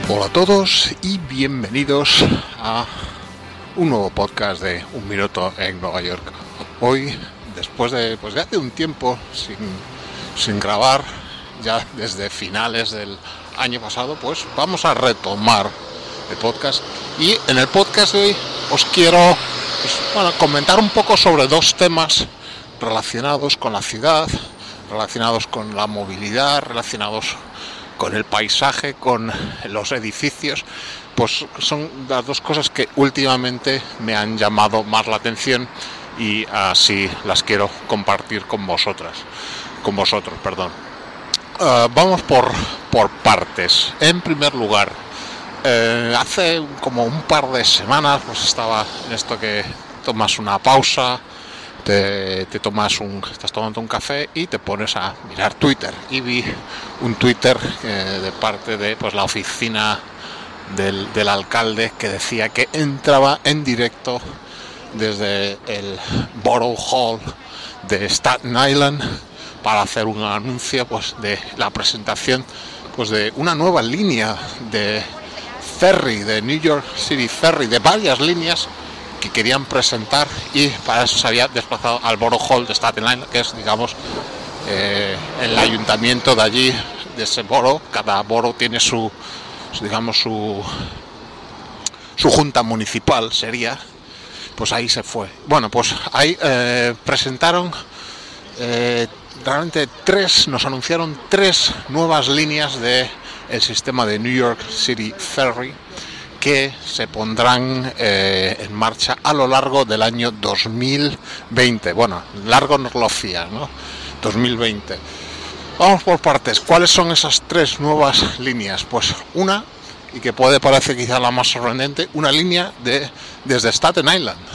Hola a todos y bienvenidos a un nuevo podcast de Un Minuto en Nueva York. Hoy, después de hace un tiempo sin grabar, ya desde finales del año pasado, pues vamos a retomar el podcast. Y en el podcast de hoy os quiero comentar un poco sobre dos temas relacionados con la ciudad, relacionados con la movilidad, relacionados con el paisaje, con los edificios. Pues son las dos cosas que últimamente me han llamado más la atención y así las quiero compartir con vosotros. Vamos por partes. En primer lugar, hace como un par de semanas pues estaba en esto que tomas una pausa, estás tomando un café y te pones a mirar Twitter, y vi un Twitter de parte de la oficina del alcalde, que decía que entraba en directo desde el Borough Hall de Staten Island para hacer un anuncio de la presentación de una nueva línea de ferry, de New York City Ferry, de varias líneas que querían presentar, y para eso se había desplazado al Borough Hall de Staten Island, que es, digamos, el ayuntamiento de allí, de ese borough. Cada borough tiene su junta municipal, sería. Pues ahí se fue. Bueno, pues ahí presentaron realmente nos anunciaron tres nuevas líneas de el sistema de New York City Ferry, que se pondrán en marcha a lo largo del año 2020. Bueno, largo nos lo fía, ¿no? 2020. Vamos por partes. ¿Cuáles son esas tres nuevas líneas? Pues una, y que puede parecer quizá la más sorprendente, una línea desde Staten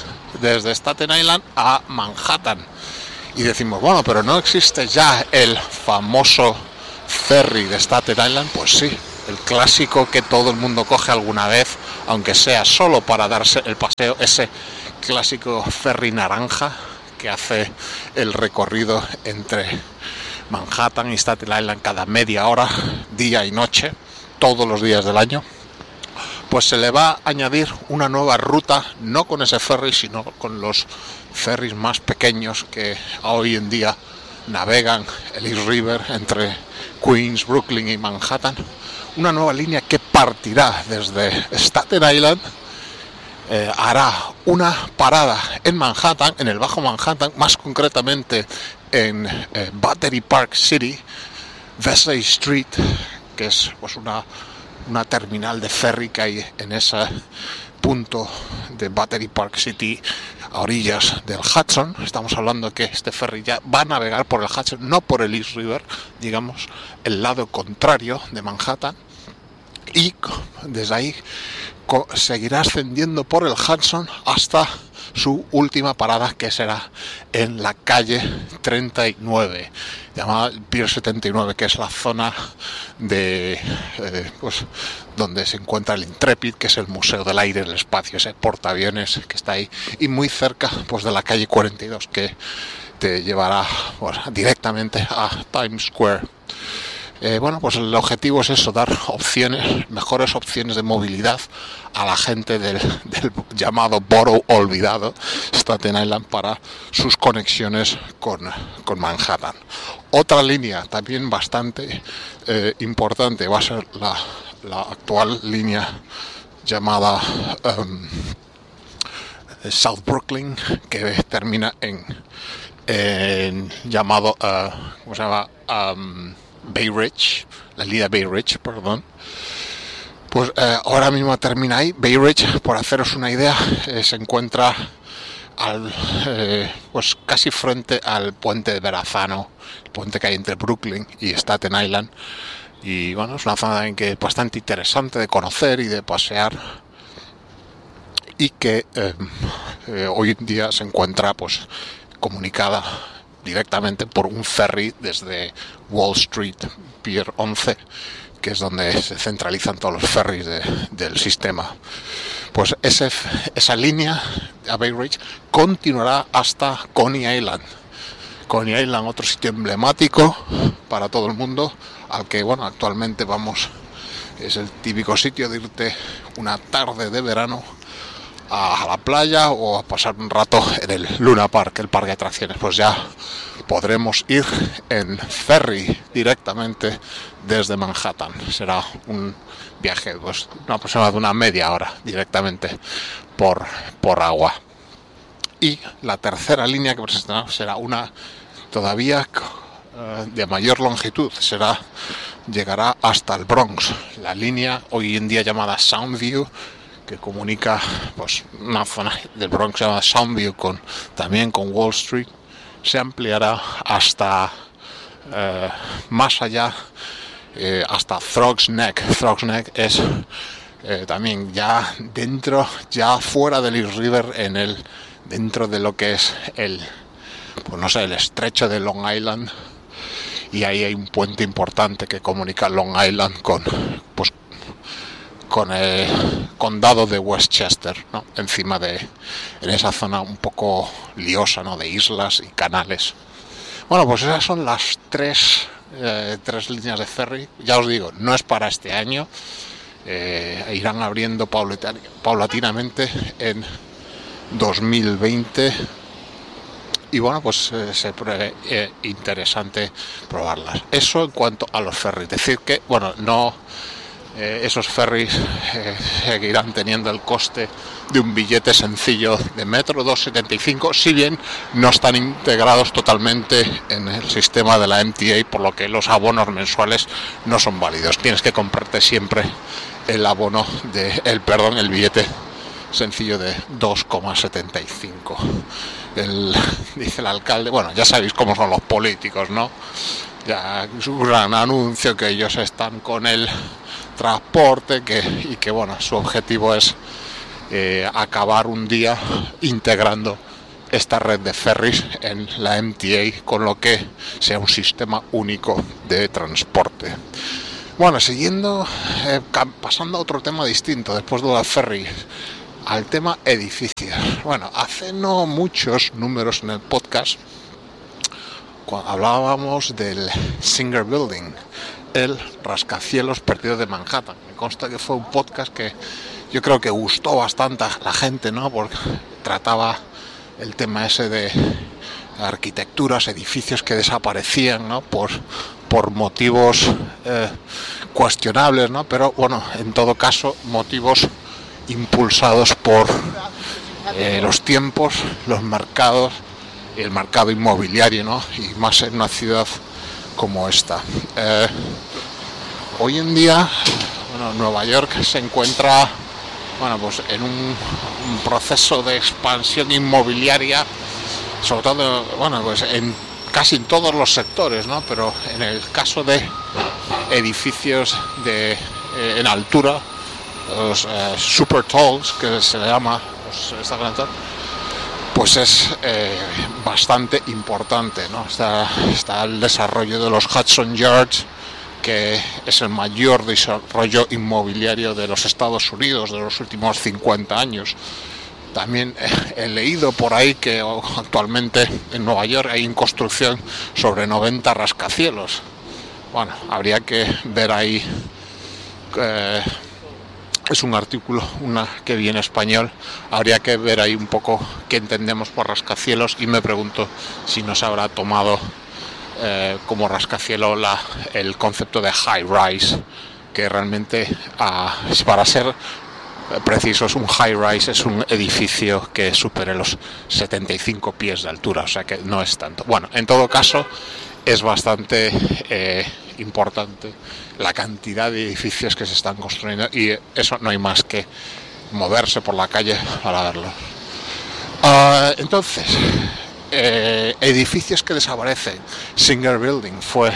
Island a Manhattan. Y decimos, bueno, pero ¿no existe ya el famoso ferry de Staten Island? Pues sí, el clásico que todo el mundo coge alguna vez, aunque sea solo para darse el paseo, ese clásico ferry naranja que hace el recorrido entre Manhattan y Staten Island cada media hora, día y noche, todos los días del año. Pues se le va a añadir una nueva ruta, no con ese ferry, sino con los ferries más pequeños que hoy en día navegan el East River entre Queens, Brooklyn y Manhattan. Una nueva línea que partirá desde Staten Island, hará una parada en Manhattan, en el Bajo Manhattan, más concretamente en Battery Park City, Vesey Street, que es una terminal de ferry que hay en ese punto de Battery Park City, a orillas del Hudson. Estamos hablando que este ferry ya va a navegar por el Hudson, no por el East River, digamos, el lado contrario de Manhattan, y desde ahí seguirá ascendiendo por el Hudson hasta su última parada, que será en la calle 39, llamada Pier 79, que es la zona de donde se encuentra el Intrepid, que es el Museo del Aire y el Espacio, ese portaaviones que está ahí, y muy cerca de la calle 42, que te llevará directamente a Times Square. Pues el objetivo es eso, dar mejores opciones de movilidad a la gente del llamado borough olvidado, Staten Island, para sus conexiones con Manhattan. Otra línea también bastante importante va a ser la actual línea llamada South Brooklyn, que termina en llamado ¿cómo se llama? Bay Ridge, la línea Bay Ridge, perdón. Pues ahora mismo termina ahí. Bay Ridge, por haceros una idea, se encuentra casi frente al puente de Verrazano, el puente que hay entre Brooklyn y Staten Island. Y bueno, es una zona que es bastante interesante de conocer y de pasear, y que hoy en día se encuentra comunicada directamente por un ferry desde Wall Street, Pier 11, que es donde se centralizan todos los ferries del sistema. Pues esa línea a Bay Ridge continuará hasta Coney Island. Coney Island, otro sitio emblemático para todo el mundo, al que actualmente vamos es el típico sitio de irte una tarde de verano a la playa o a pasar un rato en el Luna Park, el parque de atracciones. Pues ya podremos ir en ferry directamente desde Manhattan. Será un viaje pues aproximadamente de una media hora directamente por agua. Y la tercera línea que presentará será una todavía de mayor longitud, llegará hasta el Bronx, la línea hoy en día llamada Soundview, que comunica pues una zona del Bronx llamada Soundview también con Wall Street. Se ampliará hasta más allá, hasta Throgs Neck. Throgs Neck es también ya fuera del East River, dentro de lo que es el estrecho de Long Island, y ahí hay un puente importante que comunica Long Island con el condado de Westchester, ¿no? En esa zona un poco liosa, ¿no? De islas y canales. Bueno, pues esas son las tres líneas de ferry. Ya os digo, no es para este año, irán abriendo paulatinamente en 2020. Y bueno, pues se prevé interesante probarlas. Eso en cuanto a los ferries. Decir que, bueno, esos ferries seguirán teniendo el coste de un billete sencillo de metro, 2,75, si bien no están integrados totalmente en el sistema de la MTA, por lo que los abonos mensuales no son válidos. Tienes que comprarte siempre el el billete sencillo de 2,75. Dice el alcalde, bueno, ya sabéis cómo son los políticos, ¿no? Ya es un gran anuncio que ellos están con el transporte y que bueno, su objetivo es acabar un día integrando esta red de ferries en la MTA, con lo que sea un sistema único de transporte. Bueno, pasando a otro tema distinto después de la ferry, al tema edificios. Bueno, hace no muchos números en el podcast cuando hablábamos del Singer Building, el rascacielos perdido de Manhattan. Me consta que fue un podcast que yo creo que gustó bastante a la gente, ¿no? Porque trataba el tema ese de arquitecturas, edificios que desaparecían, ¿no? Por motivos cuestionables, ¿no? Pero bueno, en todo caso, motivos impulsados por los tiempos, los mercados y el mercado inmobiliario, ¿no? Y más en una ciudad como esta. Hoy en día, Nueva York se encuentra, pues en un proceso de expansión inmobiliaria, sobre todo, pues en casi todos los sectores, ¿no? Pero en el caso de edificios en altura, los super talls, que se le llama, pues es bastante importante, ¿no? Está el desarrollo de los Hudson Yards, que es el mayor desarrollo inmobiliario de los Estados Unidos de los últimos 50 años. También he leído por ahí que actualmente en Nueva York hay en construcción sobre 90 rascacielos. Bueno, habría que ver ahí, es un artículo que vi en español, habría que ver ahí un poco qué entendemos por rascacielos, y me pregunto si nos habrá tomado como rascacielos el concepto de high rise, que realmente, para ser precisos, un high rise es un edificio que supere los 75 pies de altura, o sea que no es tanto. Bueno, en todo caso es bastante importante la cantidad de edificios que se están construyendo, y eso no hay más que moverse por la calle para verlo. Entonces, edificios que desaparecen. Singer Building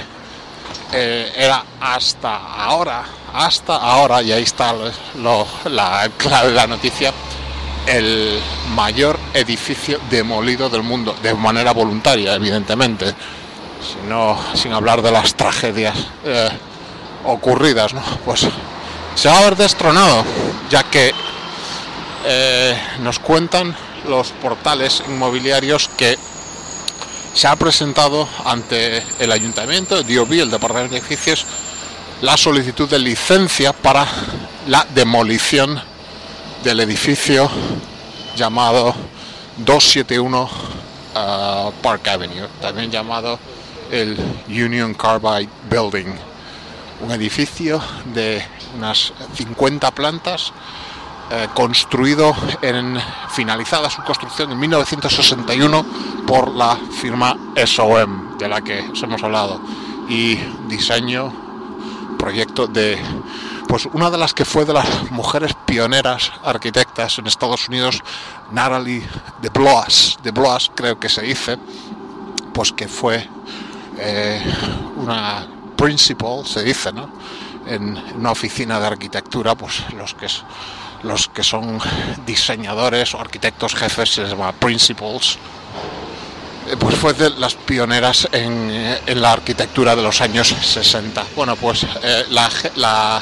era hasta ahora, y ahí está la clave de la noticia, el mayor edificio demolido del mundo, de manera voluntaria, evidentemente, sin hablar de las tragedias ocurridas, ¿no? Pues se va a haber destronado, ya que nos cuentan los portales inmobiliarios que se ha presentado ante el ayuntamiento, el DOB, el Departamento de Edificios, la solicitud de licencia para la demolición del edificio llamado 271 Park Avenue, también llamado el Union Carbide Building, un edificio de unas 50 plantas, finalizada su construcción en 1961 por la firma SOM, de la que os hemos hablado, y proyecto de pues una de las que fue de las mujeres pioneras arquitectas en Estados Unidos, Natalie de Blois creo que se dice, pues que fue una principal, se dice, ¿no?, en una oficina de arquitectura. Pues los que son diseñadores o arquitectos jefes se les llama principals. Pues fue de las pioneras en la arquitectura de los años 60. Bueno, pues la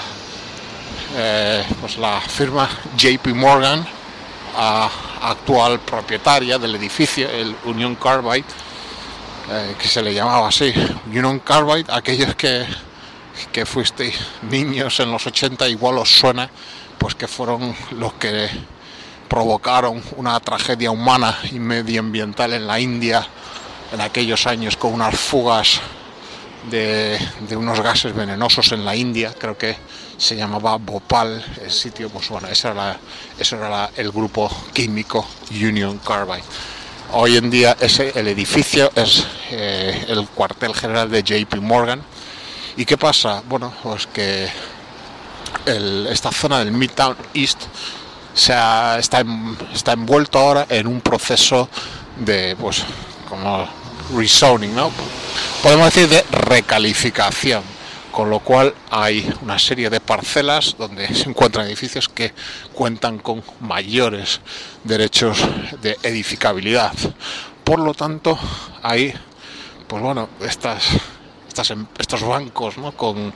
firma JP Morgan, actual propietaria del edificio, el Union Carbide, que se le llamaba así, Union Carbide. Aquellos que fuisteis niños en los 80 igual os suena, pues que fueron los que provocaron una tragedia humana y medioambiental en la India en aquellos años, con unas fugas de unos gases venenosos en la India. Creo que se llamaba Bhopal el sitio. Pues bueno, eso era el grupo químico Union Carbide. Hoy en día el edificio es el cuartel general de JP Morgan. ¿Y qué pasa? Bueno, pues que esta zona del Midtown East está envuelto ahora en un proceso de, pues, como rezoning, ¿no?, podemos decir de recalificación, con lo cual hay una serie de parcelas donde se encuentran edificios que cuentan con mayores derechos de edificabilidad. Por lo tanto, hay, pues bueno, estos bancos, ¿no?, con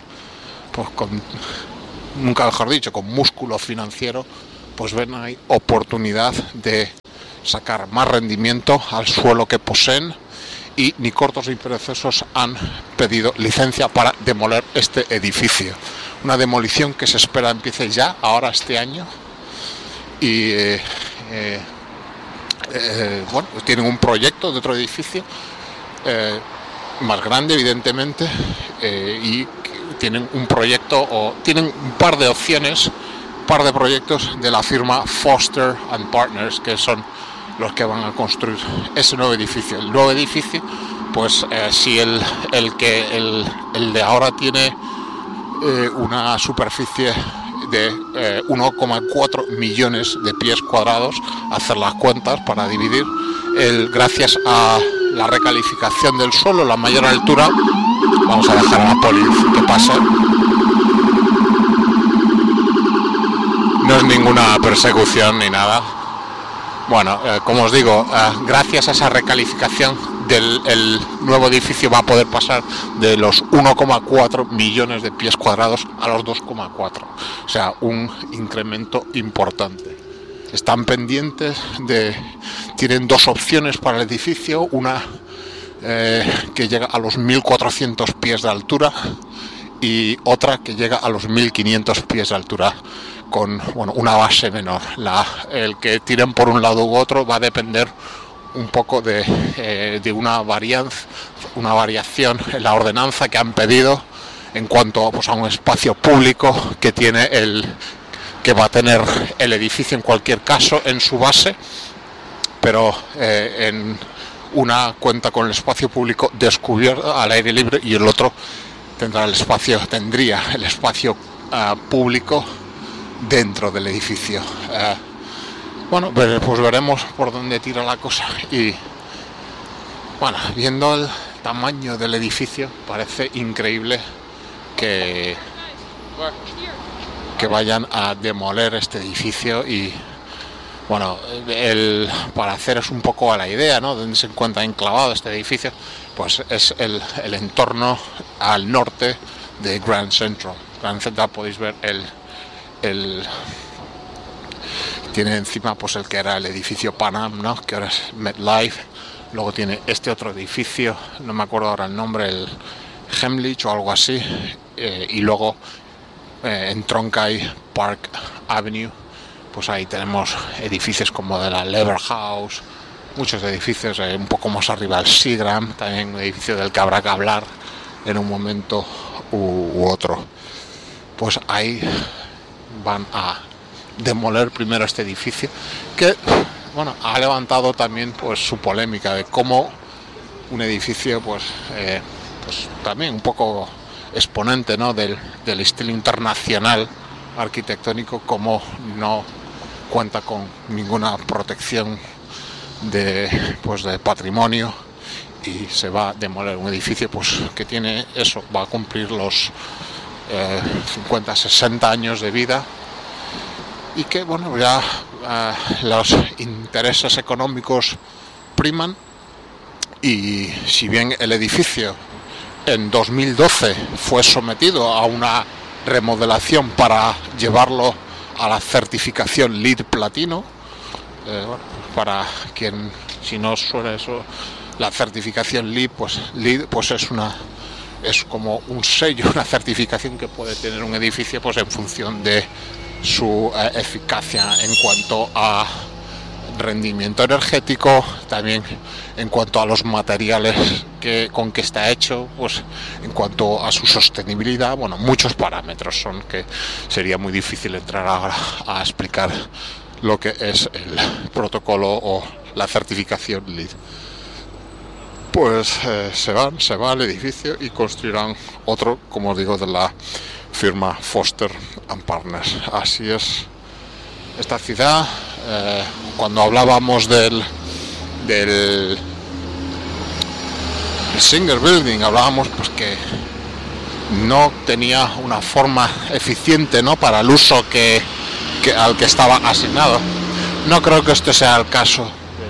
nunca mejor dicho, con músculo financiero, pues ven ahí oportunidad de sacar más rendimiento al suelo que poseen, y ni cortos ni perezosos han pedido licencia para demoler este edificio. Una demolición que se espera empiece ya, ahora este año, y bueno, tienen un proyecto de otro edificio más grande, evidentemente, y tienen un proyecto, tienen un par de opciones, un par de proyectos de la firma Foster and Partners, que son los que van a construir ese nuevo edificio. El nuevo edificio, pues si el de ahora tiene una superficie de 1,4 millones de pies cuadrados, hacer las cuentas para dividir, gracias a la recalificación del suelo, la mayor altura. Vamos a dejar a la poli que pase. No es ninguna persecución ni nada. Bueno, como os digo, gracias a esa recalificación el nuevo edificio va a poder pasar de los 1,4 millones de pies cuadrados a los 2,4. O sea, un incremento importante. Están pendientes tienen dos opciones para el edificio, una que llega a los 1.400 pies de altura y otra que llega a los 1.500 pies de altura, con, bueno, una base menor. El que tiren por un lado u otro va a depender un poco de una variación en la ordenanza que han pedido en cuanto, pues, a un espacio público que va a tener el edificio en cualquier caso en su base, pero en una cuenta con el espacio público descubierto al aire libre, y el otro tendría el espacio público dentro del edificio. Bueno, pues veremos por dónde tira la cosa. Y bueno, viendo el tamaño del edificio, parece increíble que vayan a demoler este edificio. Y bueno, para haceros un poco a la idea, ¿no?, donde se encuentra enclavado este edificio, pues es el entorno al norte de Grand Central. Grand Central, podéis ver tiene encima, pues, el que era el edificio Pan Am, ¿no?, que ahora es MetLife. Luego tiene este otro edificio, no me acuerdo ahora el nombre, el Hemlich o algo así, y luego en Tronquay Park Avenue, pues ahí tenemos edificios como de la Lever House, muchos edificios, un poco más arriba el Seagram, también un edificio del que habrá que hablar en un momento u otro. Pues ahí van a demoler primero este edificio, que bueno, ha levantado también pues su polémica de cómo un edificio pues también un poco exponente, ¿no?, del estilo internacional arquitectónico, como no cuenta con ninguna protección de patrimonio, y se va a demoler un edificio pues que tiene eso, va a cumplir los 50-60 años de vida, y que bueno, ya los intereses económicos priman. Y si bien el edificio en 2012 fue sometido a una remodelación para llevarlo a la certificación LEED Platino, para quien, si no suena eso, la certificación LEED pues es como un sello, una certificación que puede tener un edificio pues en función de su eficacia en cuanto a rendimiento energético, también en cuanto a los materiales con que está hecho, pues en cuanto a su sostenibilidad, bueno, muchos parámetros son que sería muy difícil entrar ahora a explicar lo que es el protocolo o la certificación LEED. Pues se va al edificio y construirán otro, como os digo, de la firma Foster & Partners. Así es esta ciudad. Cuando hablábamos del Singer Building, hablábamos pues que no tenía una forma eficiente, ¿no?, para el uso al que estaba asignado. No creo que este sea el caso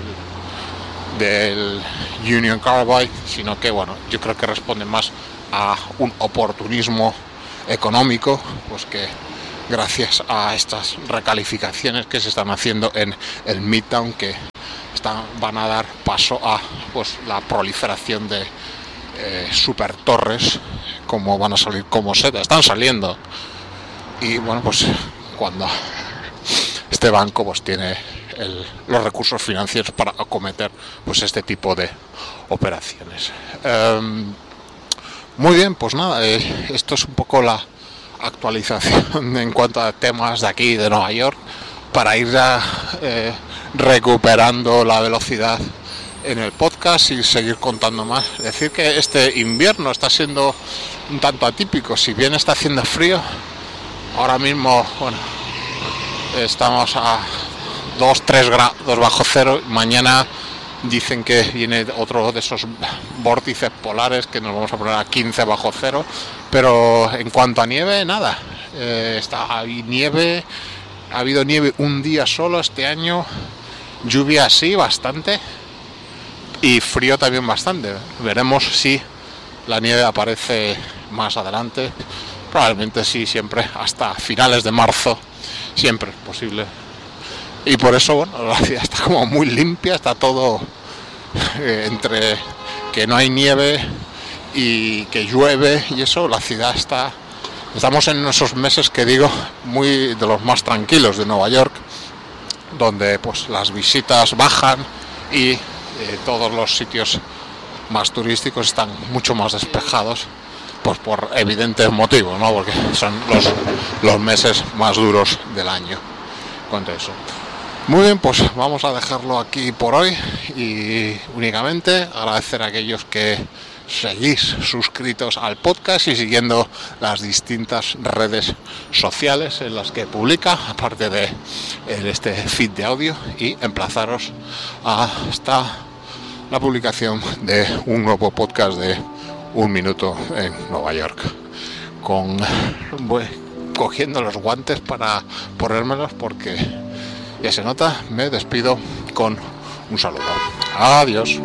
del Union Carbide, sino que bueno, yo creo que responde más a un oportunismo económico, pues que gracias a estas recalificaciones que se están haciendo en el Midtown, que van a dar paso a pues la proliferación de super torres, como van a salir como seda, están saliendo. Y bueno, pues cuando este banco pues tiene los recursos financieros para acometer pues este tipo de operaciones. Muy bien, pues nada, esto es un poco la actualización en cuanto a temas de aquí de Nueva York, para ir ya recuperando la velocidad en el podcast y seguir contando más. Decir que este invierno está siendo un tanto atípico, si bien está haciendo frío. Ahora mismo, bueno, estamos a 2-3 grados bajo cero. Mañana dicen que viene otro de esos vórtices polares que nos vamos a poner a 15 bajo cero. Pero en cuanto a nieve, nada. Ha habido nieve un día solo este año, lluvia sí, bastante, y frío también bastante. Veremos si la nieve aparece más adelante. Probablemente sí, siempre hasta finales de marzo, siempre es posible. Y por eso, bueno, la ciudad está como muy limpia, está todo entre que no hay nieve y que llueve y eso, la ciudad estamos en esos meses que digo, muy de los más tranquilos de Nueva York, donde pues las visitas bajan y todos los sitios más turísticos están mucho más despejados, pues por evidentes motivos, ¿no?, porque son los meses más duros del año. Cuanto a eso. Muy bien, pues vamos a dejarlo aquí por hoy, y únicamente agradecer a aquellos que seguís suscritos al podcast y siguiendo las distintas redes sociales en las que publica, aparte de este feed de audio, y emplazaros hasta la publicación de un nuevo podcast de Un Minuto en Nueva York. Voy cogiendo los guantes para ponérmelos porque ya se nota. Me despido con un saludo. Adiós.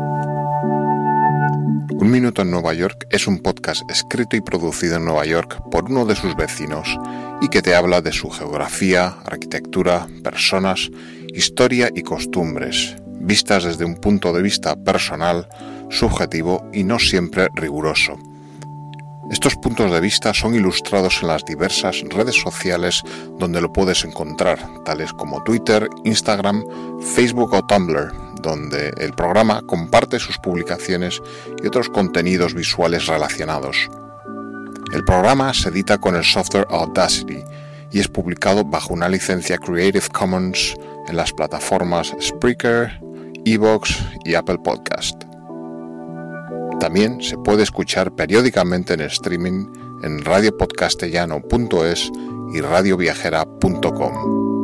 Un Minuto en Nueva York es un podcast escrito y producido en Nueva York por uno de sus vecinos y que te habla de su geografía, arquitectura, personas, historia y costumbres, vistas desde un punto de vista personal, subjetivo y no siempre riguroso. Estos puntos de vista son ilustrados en las diversas redes sociales donde lo puedes encontrar, tales como Twitter, Instagram, Facebook o Tumblr, donde el programa comparte sus publicaciones y otros contenidos visuales relacionados. El programa se edita con el software Audacity y es publicado bajo una licencia Creative Commons en las plataformas Spreaker, iVoox y Apple Podcast. También se puede escuchar periódicamente en streaming en radiopodcastellano.es y radioviajera.com.